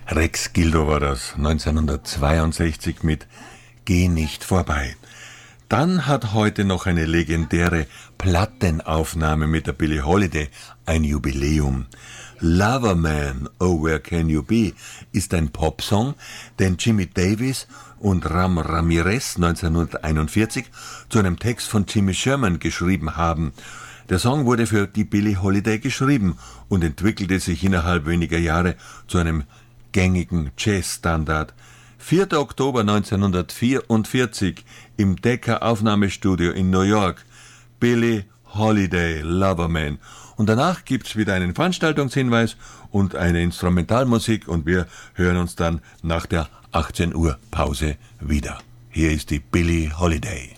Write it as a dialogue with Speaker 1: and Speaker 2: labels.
Speaker 1: Rex Gildo war das, 1962 mit Geh nicht vorbei. Dann hat heute noch eine legendäre Plattenaufnahme mit der Billie Holiday ein Jubiläum. Loverman, Oh Where Can You Be, ist ein Popsong, den Jimmy Davis und Ram Ramirez 1941 zu einem Text von Jimmy Sherman geschrieben haben. Der Song wurde für die Billie Holiday geschrieben und entwickelte sich innerhalb weniger Jahre zu einem gängigen Jazzstandard. 4. Oktober 1944 im Decca Aufnahmestudio in New York. Billie Holiday, Loverman. Und danach gibt's wieder einen Veranstaltungshinweis und eine Instrumentalmusik und wir hören uns dann nach der 18 Uhr Pause wieder. Hier ist die Billie Holiday.